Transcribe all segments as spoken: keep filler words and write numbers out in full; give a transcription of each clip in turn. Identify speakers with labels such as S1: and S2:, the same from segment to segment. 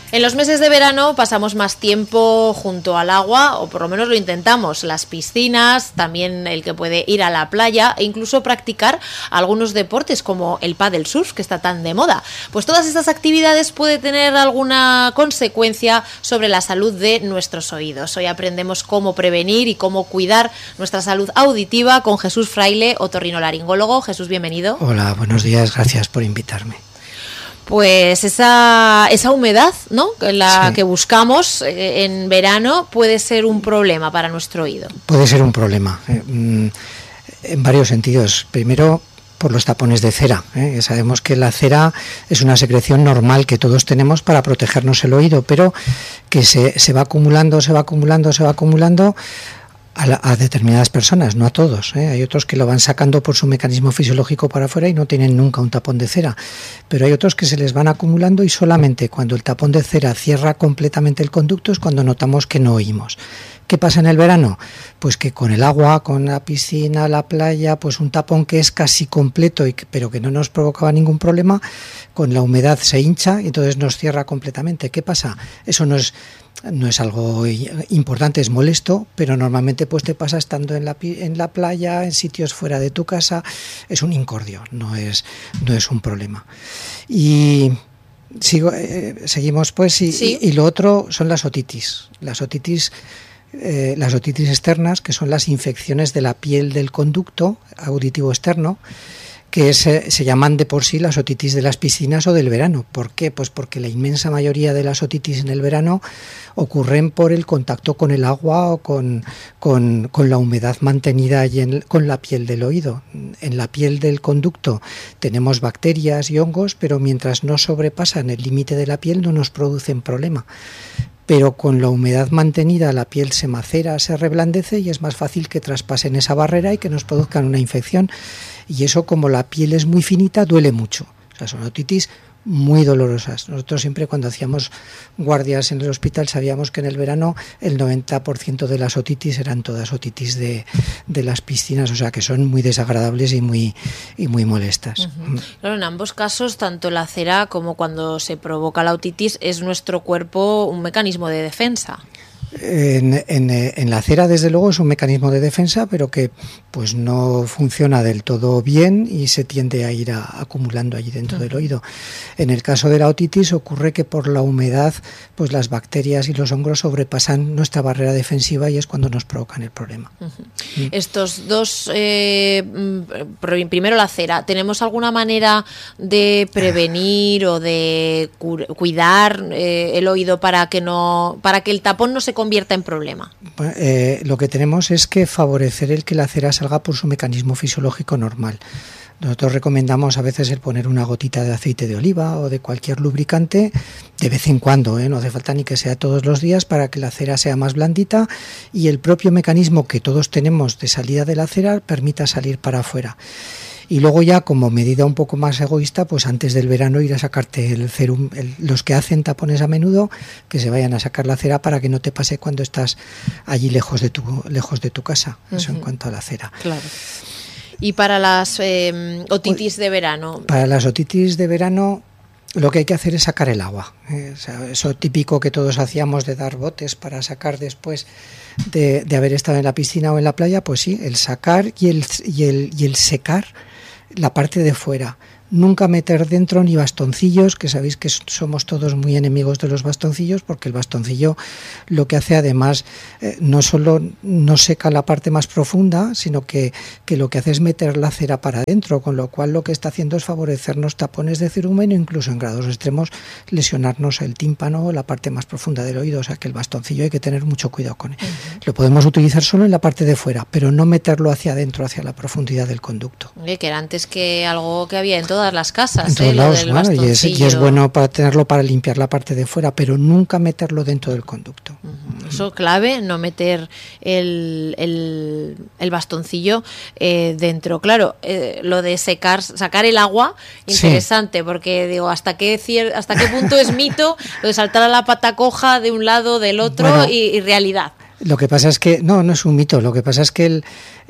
S1: En los meses de verano pasamos más tiempo junto al agua, o por lo menos lo intentamos. Las piscinas, también el que puede ir a la playa e incluso practicar algunos deportes como el paddle surf, que está tan de moda. Pues todas estas actividades pueden tener alguna consecuencia sobre la salud de nuestros oídos. Hoy aprendemos cómo prevenir y cómo cuidar nuestra salud auditiva con Jesús Fraile, otorrinolaringólogo. Jesús, bienvenido.
S2: Hola, buenos días, gracias por invitarme.
S1: Pues esa, esa humedad, ¿no?, la
S2: sí.
S1: que buscamos eh, en verano puede ser un problema para nuestro oído.
S2: Puede ser un problema, eh, en varios sentidos. Primero, por los tapones de cera. ¿eh? Sabemos que la cera es una secreción normal que todos tenemos para protegernos el oído, pero que se, se va acumulando, se va acumulando, se va acumulando A, la, a determinadas personas, no a todos, ¿eh? Hay otros que lo van sacando por su mecanismo fisiológico para afuera y no tienen nunca un tapón de cera, pero hay otros que se les van acumulando y solamente cuando el tapón de cera cierra completamente el conducto es cuando notamos que no oímos. ¿Qué pasa en el verano? Pues que con el agua, con la piscina, la playa, pues un tapón que es casi completo y que, pero que no nos provocaba ningún problema, con la humedad se hincha y entonces nos cierra completamente. ¿Qué pasa? Eso no es No es algo importante, es molesto, pero normalmente pues te pasa estando en la, en la playa, en sitios fuera de tu casa, es un incordio, no es, no es un problema. Y sigo, eh, seguimos pues, y,
S1: ¿Sí?
S2: y, y lo otro son las otitis. Las otitis, eh, las otitis externas, que son las infecciones de la piel del conducto auditivo externo, que es, se llaman de por sí las otitis de las piscinas o del verano. ¿Por qué? Pues porque la inmensa mayoría de las otitis en el verano ocurren por el contacto con el agua o con, con, con la humedad mantenida y en, con la piel del oído. En la piel del conducto tenemos bacterias y hongos, pero mientras no sobrepasan el límite de la piel no nos producen problema. Pero con la humedad mantenida la piel se macera, se reblandece y es más fácil que traspasen esa barrera y que nos produzcan una infección. Y eso, como la piel es muy finita, duele mucho. O sea, son otitis muy dolorosas. Nosotros siempre cuando hacíamos guardias en el hospital sabíamos que en el verano el noventa por ciento de las otitis eran todas otitis de, de las piscinas, o sea que son muy desagradables y muy, y muy molestas.
S1: Uh-huh. Claro, en ambos casos, tanto la cera como cuando se provoca la otitis, es nuestro cuerpo un mecanismo de defensa.
S2: En, en, en la cera, desde luego, es un mecanismo de defensa, pero que pues no funciona del todo bien y se tiende a ir a, acumulando allí dentro uh-huh. del oído. En el caso de la otitis ocurre que por la humedad pues las bacterias y los hongos sobrepasan nuestra barrera defensiva y es cuando nos provocan el problema.
S1: Uh-huh. ¿Mm? Estos dos, eh, primero la cera, ¿tenemos alguna manera de prevenir o de cu- cuidar eh, el oído para que no, para que el tapón no se convierta en problema?
S2: Eh, lo que tenemos es que favorecer el que la cera salga por su mecanismo fisiológico normal. Nosotros recomendamos a veces el poner una gotita de aceite de oliva o de cualquier lubricante de vez en cuando, ¿eh? No hace falta ni que sea todos los días para que la cera sea más blandita y el propio mecanismo que todos tenemos de salida de la cera permita salir para afuera. Y luego ya, como medida un poco más egoísta, pues antes del verano ir a sacarte el cerum, el, los que hacen tapones a menudo, que se vayan a sacar la cera para que no te pase cuando estás allí lejos de tu, lejos de tu casa. Uh-huh. Eso en cuanto a la cera.
S1: Claro. ¿Y para las eh, otitis de verano?
S2: Para las otitis de verano lo que hay que hacer es sacar el agua. Eh, o sea, eso típico que todos hacíamos de dar botes para sacar después de, de haber estado en la piscina o en la playa, pues sí, el sacar y el, y el, y el secar la parte de fuera. Nunca meter dentro ni bastoncillos, que sabéis que somos todos muy enemigos de los bastoncillos, porque el bastoncillo lo que hace además eh, no solo no seca la parte más profunda, sino que, que lo que hace es meter la cera para adentro, con lo cual lo que está haciendo es favorecernos tapones de cerumen o incluso en grados extremos lesionarnos el tímpano o la parte más profunda del oído. O sea que el bastoncillo hay que tener mucho cuidado con él. Uh-huh. Lo podemos utilizar solo en la parte de fuera, pero no meterlo hacia adentro, hacia la profundidad del conducto.
S1: Oye, que era antes que algo que había en todas las casas,
S2: en todos
S1: ¿eh?
S2: lados, claro, y, es, y es bueno para tenerlo para limpiar la parte de fuera, pero nunca meterlo dentro del conducto.
S1: Uh-huh. Eso clave, no meter el, el, el bastoncillo eh, dentro. Claro, eh, lo de secar, sacar el agua, interesante, sí. Porque digo, hasta qué cier- hasta qué punto es mito lo de saltar a la pata coja de un lado, del otro, bueno, y, y realidad.
S2: Lo que pasa es que, no, no es un mito, lo que pasa es que el,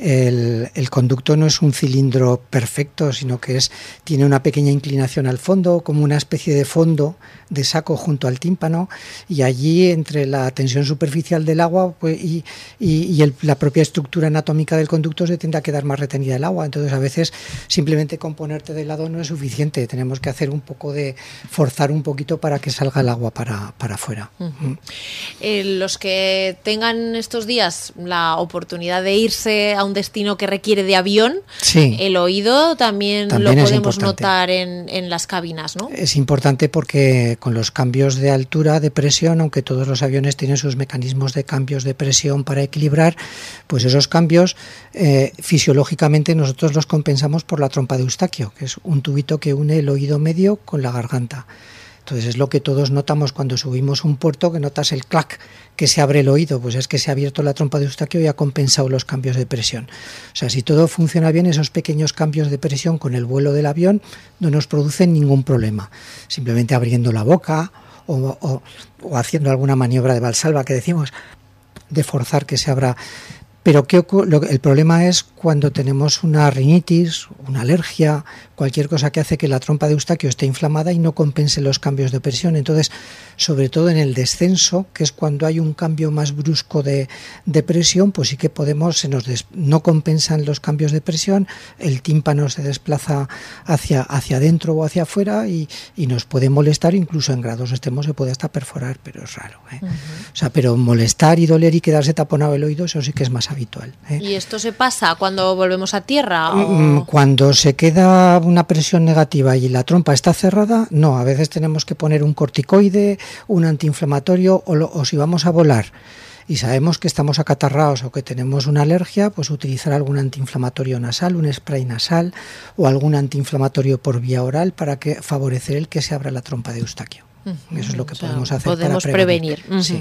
S2: el, el conducto no es un cilindro perfecto, sino que es tiene una pequeña inclinación al fondo, como una especie de fondo de saco junto al tímpano, y allí entre la tensión superficial del agua pues, y, y, y el, la propia estructura anatómica del conducto se tiende a quedar más retenida el agua. Entonces a veces simplemente con ponerte de lado no es suficiente, tenemos que hacer un poco de, forzar un poquito para que salga el agua para, para afuera.
S1: Uh-huh. Mm. Eh, los que tengan estos días la oportunidad de irse a un destino que requiere de avión, sí. el oído también, también lo podemos notar en, en las cabinas, ¿no?
S2: Es importante porque con los cambios de altura, de presión, aunque todos los aviones tienen sus mecanismos de cambios de presión para equilibrar, pues esos cambios eh, fisiológicamente nosotros los compensamos por la trompa de Eustaquio, que es un tubito que une el oído medio con la garganta. Entonces es lo que todos notamos cuando subimos un puerto, que notas el clac, que se abre el oído, pues es que se ha abierto la trompa de Eustaquio y ha compensado los cambios de presión. O sea, si todo funciona bien, esos pequeños cambios de presión con el vuelo del avión no nos producen ningún problema. Simplemente abriendo la boca o, o, o haciendo alguna maniobra de valsalva que decimos, de forzar que se abra. Pero ¿qué ocurre? El problema es cuando tenemos una rinitis, una alergia, cualquier cosa que hace que la trompa de Eustaquio esté inflamada y no compense los cambios de presión. Entonces, sobre todo en el descenso, que es cuando hay un cambio más brusco de, de presión, pues sí que podemos, se nos des, no compensan los cambios de presión, el tímpano se desplaza hacia, hacia adentro o hacia afuera y, y nos puede molestar, incluso en grados extremos se puede hasta perforar, pero es raro, ¿eh? Uh-huh. O sea, pero molestar y doler y quedarse taponado el oído, eso sí que es más habitual, ¿eh?
S1: ¿Y esto se pasa cuando volvemos a tierra? ¿O?
S2: Cuando se queda una presión negativa y la trompa está cerrada, no, a veces tenemos que poner un corticoide, un antiinflamatorio o, lo, o si vamos a volar y sabemos que estamos acatarrados o que tenemos una alergia, pues utilizar algún antiinflamatorio nasal, un spray nasal o algún antiinflamatorio por vía oral para que favorecer el que se abra la trompa de Eustaquio. Eso es lo que o sea, podemos hacer
S1: podemos
S2: para
S1: prevenir.
S2: prevenir. Sí.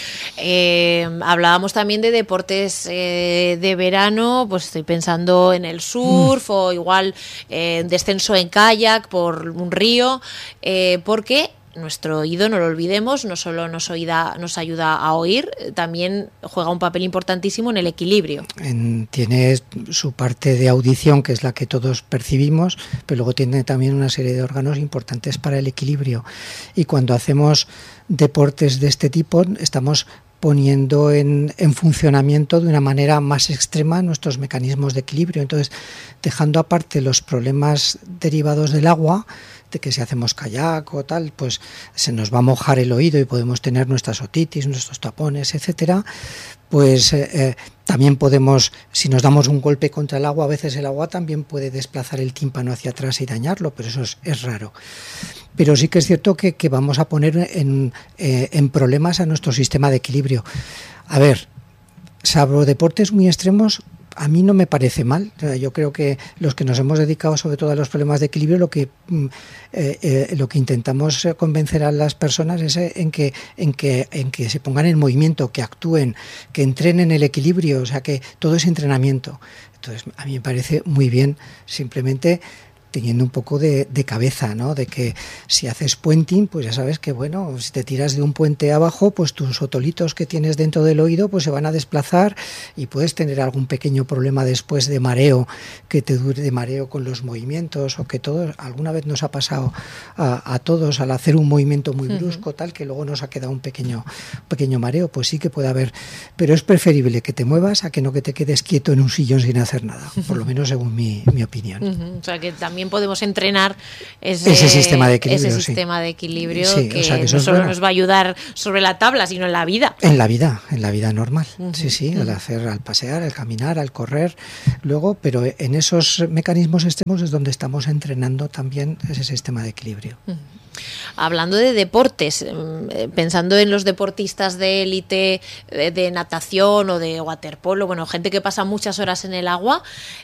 S1: Eh, hablábamos también de deportes eh, de verano, pues estoy pensando en el surf mm. o igual eh, descenso en kayak por un río, eh, porque nuestro oído, no lo olvidemos, no solo nos, oída, nos ayuda a oír, también juega un papel importantísimo en el equilibrio.
S2: En, tiene su parte de audición, que es la que todos percibimos, pero luego tiene también una serie de órganos importantes para el equilibrio. Y cuando hacemos deportes de este tipo, estamos poniendo en, en funcionamiento de una manera más extrema nuestros mecanismos de equilibrio. Entonces, dejando aparte los problemas derivados del agua, de que si hacemos kayak o tal, pues se nos va a mojar el oído y podemos tener nuestras otitis, nuestros tapones, etcétera, pues eh, eh, también podemos, si nos damos un golpe contra el agua, a veces el agua también puede desplazar el tímpano hacia atrás y dañarlo, pero eso es, es raro. Pero sí que es cierto que, que vamos a poner en, eh, en problemas a nuestro sistema de equilibrio. A ver, salvo deportes muy extremos, a mí no me parece mal. Yo creo que los que nos hemos dedicado sobre todo a los problemas de equilibrio, lo que eh, eh, lo que intentamos convencer a las personas es en que en que en que se pongan en movimiento, que actúen, que entrenen el equilibrio, o sea, que todo es entrenamiento. Entonces, a mí me parece muy bien, simplemente teniendo un poco de, de cabeza, ¿no? De que si haces puenting, pues ya sabes que, bueno, si te tiras de un puente abajo, pues tus otolitos que tienes dentro del oído pues se van a desplazar y puedes tener algún pequeño problema después de mareo, que te dure de mareo con los movimientos, o que todo, alguna vez nos ha pasado a, a todos al hacer un movimiento muy brusco, uh-huh. tal, que luego nos ha quedado un pequeño, pequeño mareo, pues sí que puede haber, pero es preferible que te muevas a que no que te quedes quieto en un sillón sin hacer nada, por lo menos según mi, mi opinión.
S1: Uh-huh. O sea, que también También podemos entrenar ese,
S2: ese sistema de equilibrio,
S1: ese sistema
S2: sí.
S1: de equilibrio
S2: sí,
S1: que,
S2: o sea, que
S1: no solo
S2: bueno.
S1: nos va a ayudar sobre la tabla, sino en la vida.
S2: En la vida, en la vida normal. Uh-huh. Sí, sí,
S1: uh-huh.
S2: al hacer, al pasear, al caminar, al correr, luego, pero en esos mecanismos extremos es donde estamos entrenando también ese sistema de equilibrio.
S1: Uh-huh. Hablando de deportes, pensando en los deportistas de élite, de, de natación o de waterpolo, bueno, gente que pasa muchas horas en el agua,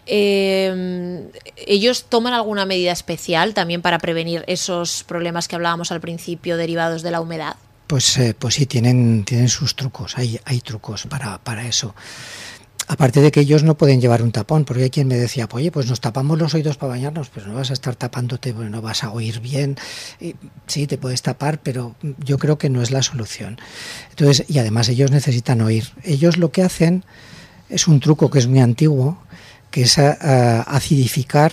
S1: eh, ¿ellos toman alguna medida especial también para prevenir esos problemas que hablábamos al principio derivados de la humedad?
S2: Pues, eh, pues sí, tienen, tienen sus trucos, hay, hay trucos para, para eso. aparte de que ellos no pueden llevar un tapón, porque hay quien me decía, oye, pues nos tapamos los oídos para bañarnos, pero no vas a estar tapándote, porque no vas a oír bien. Y, sí, te puedes tapar, pero yo creo que no es la solución. Entonces, y además ellos necesitan oír. Ellos lo que hacen es un truco que es muy antiguo, que es a, a acidificar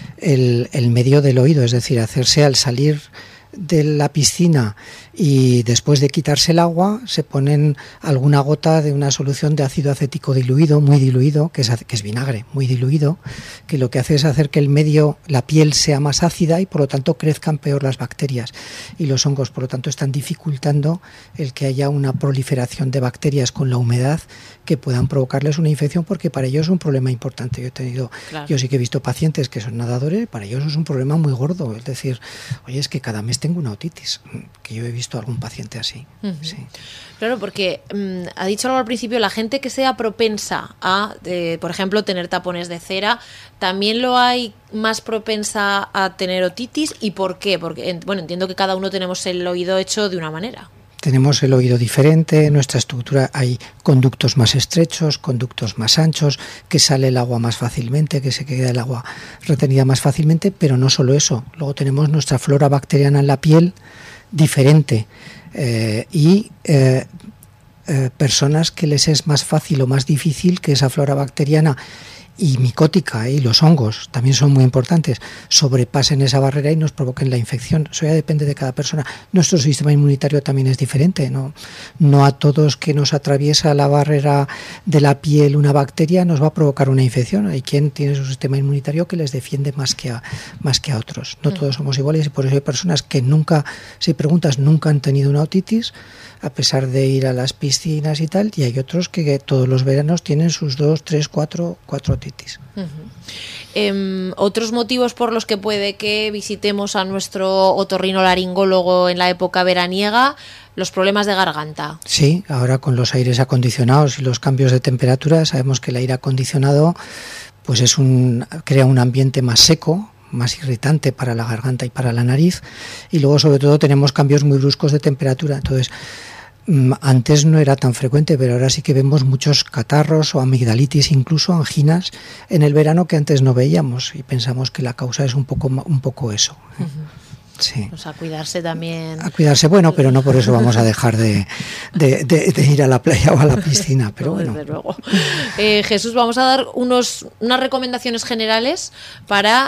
S2: el, el medio del oído, es decir, hacerse al salir de la piscina y después de quitarse el agua se ponen alguna gota de una solución de ácido acético diluido, muy diluido, que es, que es vinagre, muy diluido, que lo que hace es hacer que el medio, la piel sea más ácida y por lo tanto crezcan peor las bacterias y los hongos, por lo tanto están dificultando el que haya una proliferación de bacterias con la humedad que puedan provocarles una infección, porque para ellos es un problema importante. Yo he tenido, claro. yo sí que he visto pacientes que son nadadores, para ellos es un problema muy gordo, es decir, oye, es que cada mes tengo una otitis, que yo he visto a algún paciente así. Uh-huh. Sí.
S1: Claro, porque um, ha dicho algo al principio, la gente que sea propensa a, eh, por ejemplo, tener tapones de cera, también lo hay más propensa a tener otitis. ¿Y por qué? Porque, bueno, entiendo que cada uno tenemos el oído hecho de una manera.
S2: Tenemos el oído diferente, en nuestra estructura hay conductos más estrechos, conductos más anchos, que sale el agua más fácilmente, que se queda el agua retenida más fácilmente, pero no solo eso. Luego tenemos nuestra flora bacteriana en la piel diferente eh, y eh, eh, personas que les es más fácil o más difícil que esa flora bacteriana y micótica, y los hongos también son muy importantes, sobrepasen esa barrera y nos provoquen la infección. Eso ya depende de cada persona. Nuestro sistema inmunitario también es diferente, ¿no? No a todos que nos atraviesa la barrera de la piel una bacteria nos va a provocar una infección. Hay quien tiene su sistema inmunitario que les defiende más que a, más que a otros. No todos somos iguales y por eso hay personas que nunca, si preguntas, nunca han tenido una otitis, a pesar de ir a las piscinas y tal, y hay otros que, que todos los veranos tienen sus dos, tres, cuatro, cuatro otitis.
S1: Uh-huh. Eh, otros motivos por los que puede que visitemos a nuestro otorrinolaringólogo en la época veraniega, los problemas de garganta.
S2: Sí, ahora con los aires acondicionados y los cambios de temperatura, sabemos que el aire acondicionado pues es un, crea un ambiente más seco, más irritante para la garganta y para la nariz, y luego sobre todo tenemos cambios muy bruscos de temperatura. Entonces, antes no era tan frecuente, pero ahora sí que vemos muchos catarros o amigdalitis, incluso anginas en el verano que antes no veíamos, y pensamos que la causa es un poco un poco eso. Uh-huh. Sí.
S1: Pues a cuidarse también.
S2: A cuidarse, bueno, pero no por eso vamos a dejar de, de, de, de ir a la playa o a la piscina, pero no, bueno.
S1: Desde luego. Eh, Jesús, vamos a dar unos unas recomendaciones generales para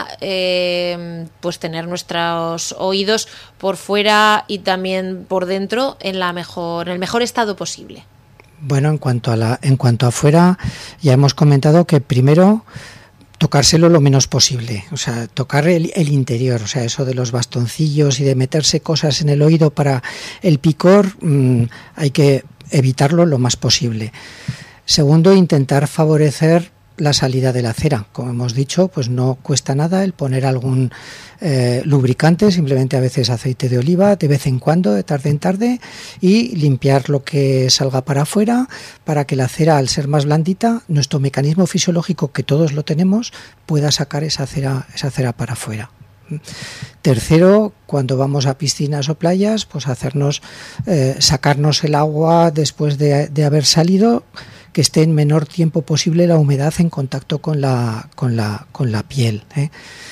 S1: eh, pues tener nuestros oídos por fuera y también por dentro en la mejor, en el mejor estado posible.
S2: Bueno, en cuanto a la, en cuanto a afuera, ya hemos comentado que primero tocárselo lo menos posible, o sea, tocar el, el interior, o sea, eso de los bastoncillos y de meterse cosas en el oído para el picor, mmm, hay que evitarlo lo más posible. Segundo, intentar favorecer la salida de la cera. Como hemos dicho, pues no cuesta nada el poner algún eh, lubricante, simplemente a veces aceite de oliva, de vez en cuando, de tarde en tarde, y limpiar lo que salga para afuera, para que la cera, al ser más blandita, nuestro mecanismo fisiológico, que todos lo tenemos, pueda sacar esa cera, esa cera para afuera. Tercero, cuando vamos a piscinas o playas, pues hacernos eh, sacarnos el agua después de, de haber salido, que esté en menor tiempo posible la humedad en contacto con la con la con la piel, ¿eh?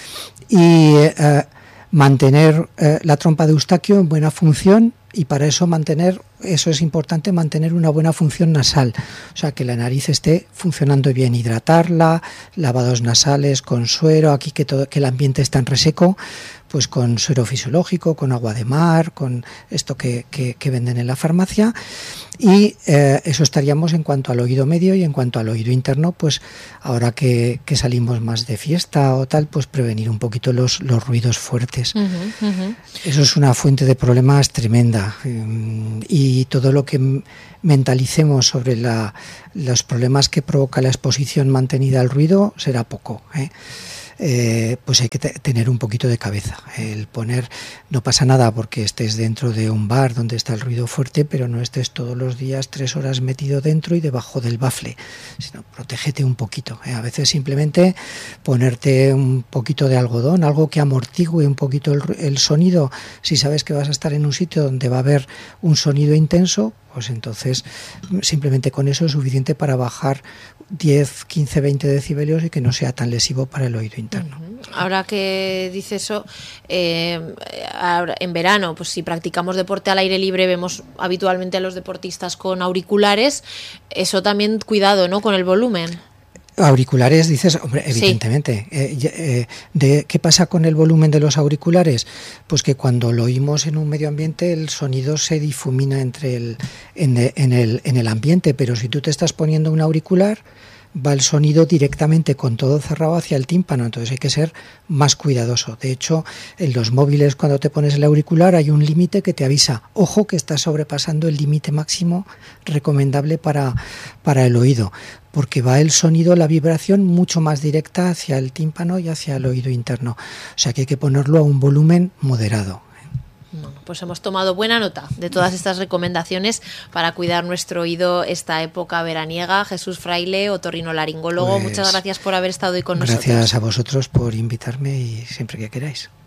S2: Y eh, mantener eh, la trompa de Eustaquio en buena función, y para eso mantener, eso es importante, mantener una buena función nasal, o sea, que la nariz esté funcionando bien, hidratarla, lavados nasales con suero, aquí que todo, que el ambiente está en reseco, pues con suero fisiológico, con agua de mar, con esto que, que, que venden en la farmacia, y eh, eso estaríamos en cuanto al oído medio. Y en cuanto al oído interno, pues ahora que, que salimos más de fiesta o tal, pues prevenir un poquito los, los ruidos fuertes. Uh-huh, uh-huh. Eso es una fuente de problemas tremenda, y todo lo que mentalicemos sobre la, los problemas que provoca la exposición mantenida al ruido será poco, ¿eh? eh, pues hay que te- tener un poquito de cabeza. El poner, no pasa nada porque estés dentro de un bar donde está el ruido fuerte, pero no estés todos los días tres horas metido dentro y debajo del bafle, sino protégete un poquito. ¿eh? A veces simplemente ponerte un poquito de algodón, algo que amortigue un poquito el, el sonido. Si sabes que vas a estar en un sitio donde va a haber un sonido intenso, pues entonces simplemente con eso es suficiente para bajar diez, quince, veinte decibelios y que no sea tan lesivo para el oído interno.
S1: Uh-huh. Ahora que dice eso, eh, ahora, en verano, pues si practicamos deporte al aire libre, vemos habitualmente a los deportistas con auriculares, eso también cuidado, ¿no?, con el volumen.
S2: Auriculares, dices, hombre, evidentemente. Sí. Eh, eh, de, ¿Qué pasa con el volumen de los auriculares? Pues que cuando lo oímos en un medio ambiente, el sonido se difumina entre el, en, en, el, en el ambiente, pero si tú te estás poniendo un auricular, va el sonido directamente con todo cerrado hacia el tímpano, entonces hay que ser más cuidadoso. De hecho, en los móviles, cuando te pones el auricular, hay un límite que te avisa, ojo que estás sobrepasando el límite máximo recomendable para, para el oído, porque va el sonido, la vibración mucho más directa hacia el tímpano y hacia el oído interno. O sea que hay que ponerlo a un volumen moderado.
S1: Bueno, pues hemos tomado buena nota de todas estas recomendaciones para cuidar nuestro oído esta época veraniega. Jesús Fraile, otorrinolaringólogo, pues muchas gracias por haber estado hoy con
S2: gracias
S1: nosotros.
S2: Gracias a vosotros por invitarme y siempre que queráis.